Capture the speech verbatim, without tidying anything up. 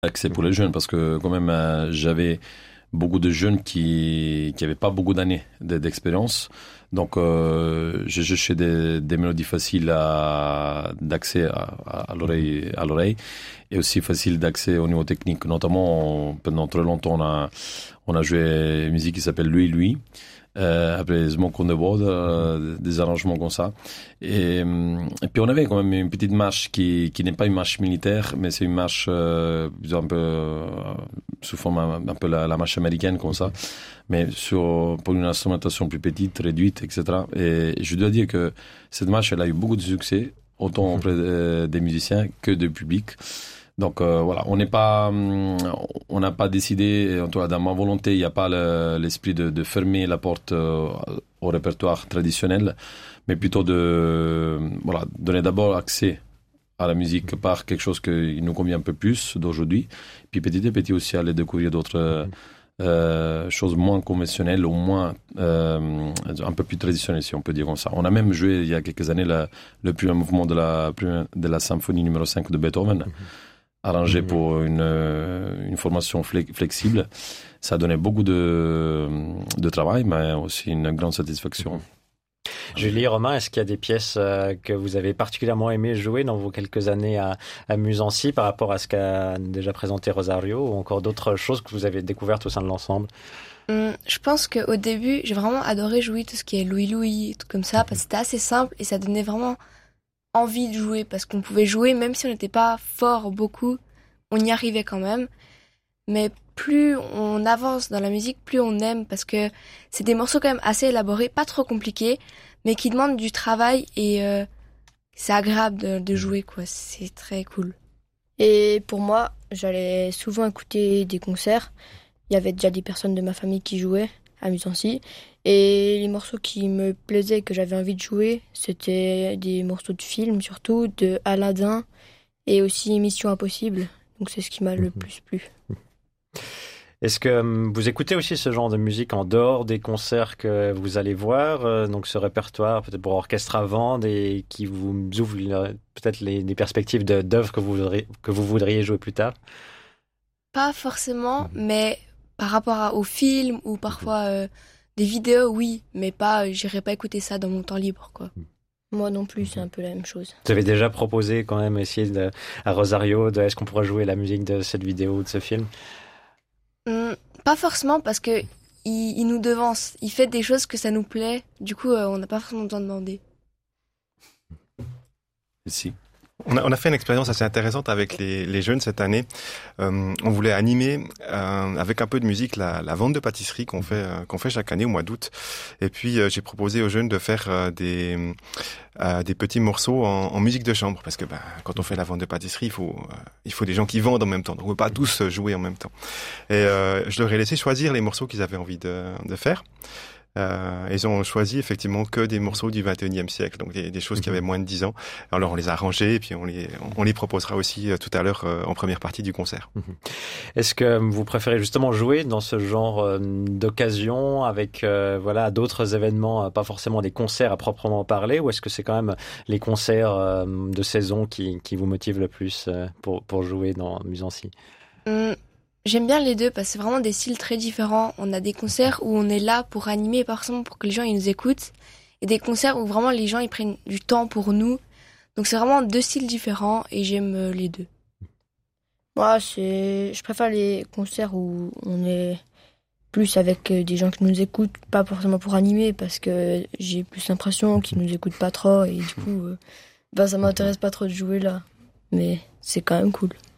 Accès pour les jeunes parce que quand même euh, j'avais beaucoup de jeunes qui qui avaient pas beaucoup d'années de- d'expérience. Donc euh, j'ai cherché des, des mélodies faciles à, d'accès à, à, à l'oreille à l'oreille et aussi faciles d'accès au niveau technique. Notamment on- pendant très longtemps on a on a joué une musique qui s'appelle Lui Lui. Euh, après Smoke on the Board, euh, des arrangements comme ça. Et, hum, et puis on avait quand même une petite marche qui, qui n'est pas une marche militaire, mais c'est une marche euh, disons un peu euh, sous forme un, un peu la, la marche américaine comme ça, mais sur pour une instrumentation plus petite, réduite, et cetera. Et je dois dire que cette marche, elle a eu beaucoup de succès, autant auprès de- des musiciens que du public. Donc euh, voilà, on n'est pas, hum, on n'a pas décidé, en tout cas dans ma volonté, il n'y a pas le- l'esprit de, de fermer la porte euh, au répertoire traditionnel, mais plutôt de, voilà, donner d'abord accès à la musique par quelque chose qui nous convient un peu plus d'aujourd'hui, puis petit à petit aussi aller découvrir d'autres euh, choses moins conventionnelles ou moins euh, un peu plus traditionnelles, si on peut dire comme ça. On a même joué il y a quelques années la, le premier mouvement de la, de la symphonie numéro cinq de Beethoven, arrangé Mhm. pour une, euh, une formation fle- flexible. Ça donnait beaucoup de, de travail, mais aussi une grande satisfaction. Julie, Romain, est-ce qu'il y a des pièces euh, que vous avez particulièrement aimé jouer dans vos quelques années à, à Musancy par rapport à ce qu'a déjà présenté Rosario ou encore d'autres choses que vous avez découvertes au sein de l'ensemble? Hum, je pense qu'au début, j'ai vraiment adoré jouer tout ce qui est Louis Louis, tout comme ça, parce que c'était assez simple et ça donnait vraiment envie de jouer, parce qu'on pouvait jouer même si on n'était pas fort beaucoup, on y arrivait quand même. Mais plus on avance dans la musique, plus on aime, parce que c'est des morceaux quand même assez élaborés, pas trop compliqués, mais qui demandent du travail et euh, c'est agréable de, de jouer, quoi. C'est très cool. Et pour moi, j'allais souvent écouter des concerts. Il y avait déjà des personnes de ma famille qui jouaient à Musancy. Et les morceaux qui me plaisaient, que j'avais envie de jouer, c'était des morceaux de films, surtout de Aladdin et aussi Mission Impossible. Donc c'est ce qui m'a le plus plu. Est-ce que hum, vous écoutez aussi ce genre de musique en dehors des concerts que vous allez voir, euh, donc ce répertoire peut-être pour orchestre à vendre et qui vous ouvre euh, peut-être les, les perspectives de- d'œuvres que vous voudriez, que vous voudriez jouer plus tard? Pas forcément, mais par rapport à, aux films ou parfois euh, des vidéos, oui, mais pas, euh, j'irai pas écouter ça dans mon temps libre, quoi. Moi non plus, c'est un peu la même chose. Vous avez déjà proposé quand même essayer de, à Rosario de est-ce qu'on pourrait jouer la musique de cette vidéo ou de ce film? Hum, pas forcément, parce que il, il nous devance, il fait des choses que ça nous plaît, du coup euh, on n'a pas forcément besoin de demander. Ici. On a, on a fait une expérience assez intéressante avec les, les jeunes cette année. Euh, on voulait animer euh, avec un peu de musique la, la vente de pâtisserie qu'on fait euh, qu'on fait chaque année au mois d'août. Et puis euh, j'ai proposé aux jeunes de faire euh, des euh, des petits morceaux en, en musique de chambre parce que bah, quand on fait la vente de pâtisserie, il faut euh, il faut des gens qui vendent en même temps. Donc on ne peut pas tous jouer en même temps. Et euh, je leur ai laissé choisir les morceaux qu'ils avaient envie de, de faire. Euh, ils ont choisi effectivement que des morceaux du vingt et unième siècle, donc des, des choses mmh. qui avaient moins de dix ans. Alors on les a rangés et puis on les, on les proposera aussi euh, tout à l'heure euh, en première partie du concert. Mmh. Est-ce que vous préférez justement jouer dans ce genre euh, d'occasion avec euh, voilà d'autres événements, euh, pas forcément des concerts à proprement parler, ou est-ce que c'est quand même les concerts euh, de saison qui, qui vous motivent le plus euh, pour, pour jouer dans Musancy? Hum, J'aime bien les deux parce que c'est vraiment des styles très différents. On a des concerts où on est là pour animer, pas forcément pour que les gens ils nous écoutent, et des concerts où vraiment les gens ils prennent du temps pour nous. Donc c'est vraiment deux styles différents et j'aime euh, les deux. Moi, c'est, je préfère les concerts où on est plus avec des gens qui nous écoutent, pas forcément pour animer, parce que j'ai plus l'impression qu'ils nous écoutent pas trop et du coup, euh, ben ça m'intéresse pas trop de jouer là. Mais c'est quand même cool.